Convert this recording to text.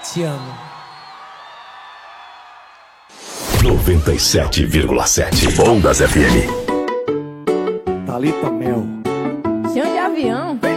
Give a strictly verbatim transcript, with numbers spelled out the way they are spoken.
Te amo. noventa e sete vírgula sete Ondas F M. Thalita Mel. Chão de avião.